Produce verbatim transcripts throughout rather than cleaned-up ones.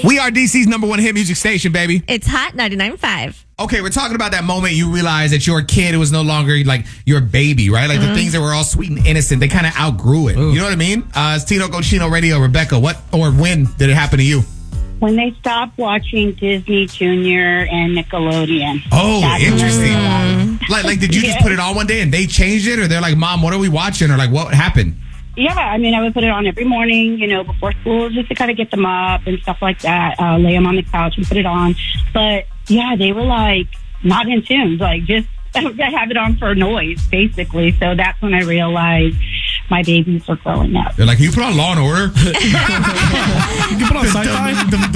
We are D C's number one hit music station, baby. It's Hot ninety-nine point five. Okay, we're talking about that moment you realized that your kid was no longer like your baby, right? Like mm-hmm. the things that were all sweet and innocent, they kind of outgrew it. Ooh. You know what I mean? Uh, it's Tino Cochino Radio. Rebecca, what or when did it happen to you? When they stopped watching Disney Junior and Nickelodeon. Oh, That's interesting. Mm. Like, like, did you just put it on one day and they changed it? Or they're like, Mom, what are we watching? Or like, what happened? Yeah, I mean, I would put it on every morning, you know, before school, just to kind of get them up and stuff like that. Uh, lay them on the couch and put it on. But, yeah, they were, like, not in tune. Like, just I have it on for noise, basically. So that's when I realized my babies were growing up. They're like, can you put on Law and Order? You can put on Sci-Fi?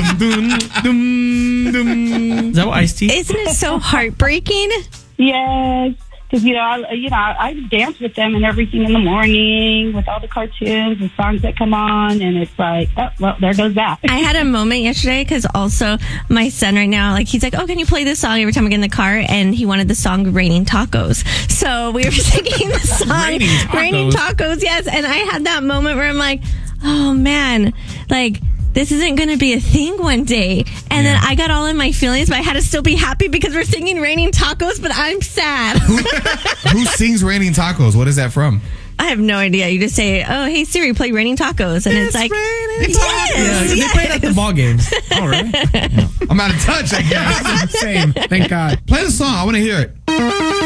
Is that what Ice-T? Isn't it so heartbreaking? Yes. Because, you know, I, you know, I dance with them and everything in the morning with all the cartoons and songs that come on. And it's like, oh, well, there goes that. I had a moment yesterday because also my son right now, like, he's like, oh, can you play this song every time I get in the car? And he wanted the song Raining Tacos. So we were singing the song Raining Tacos. Raining Tacos, yes. And I had that moment where I'm like, oh, man, like, this isn't going to be a thing one day. And yeah. then I got all in my feelings, but I had to still be happy because we're singing Raining Tacos, but I'm sad. Who, who sings Raining Tacos? What is that from? I have no idea. You just say, oh, hey, Siri, play Raining Tacos. And it's, it's like, raining yes, yeah, yes. They play it at the ball games. Oh, really? Yeah. I'm out of touch, I guess. Same. Thank God. Play the song. I want to hear it.